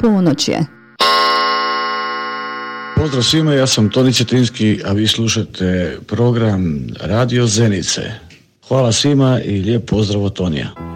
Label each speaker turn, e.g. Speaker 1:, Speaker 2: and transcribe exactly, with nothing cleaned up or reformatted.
Speaker 1: ponoćje.
Speaker 2: Pozdrav svima, ja sam Toni Cetinski, a vi slušate program Radio Zenice. Hvala svima i lijep pozdrav od Tonija.